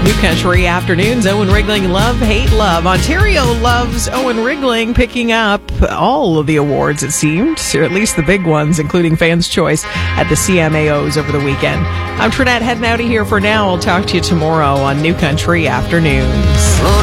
New Country Afternoons. Owen Rigling, Love, Hate, Love. Ontario loves Owen Rigling, picking up all of the awards, it seemed, or at least the big ones, including Fans' Choice at the CMAOs over the weekend. I'm Trinette, heading out of here for now. I'll talk to you tomorrow on New Country Afternoons.